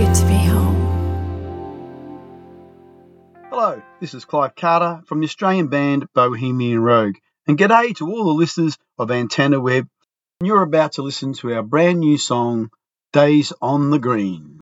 good to be home. Hello, this is Clive Carter from the Australian band Bohemian Rogue, and g'day to all the listeners of Antenna Web. You're about to listen to our brand new song, Days on the Green.